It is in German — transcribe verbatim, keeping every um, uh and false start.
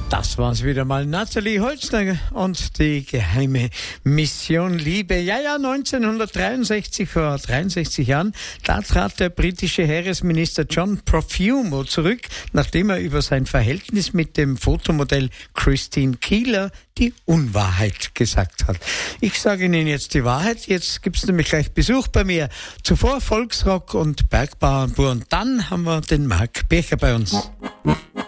Das war's wieder mal. Nathalie Holzner und die geheime Mission Liebe. Ja, ja, neunzehnhundertdreiundsechzig, vor dreiundsechzig Jahren, da trat der britische Heeresminister John Profumo zurück, nachdem er über sein Verhältnis mit dem Fotomodell Christine Keeler die Unwahrheit gesagt hat. Ich sage Ihnen jetzt die Wahrheit. Jetzt gibt's nämlich gleich Besuch bei mir. Zuvor Volksrock und Bergbauernbauer. Und dann haben wir den Marc Becher bei uns.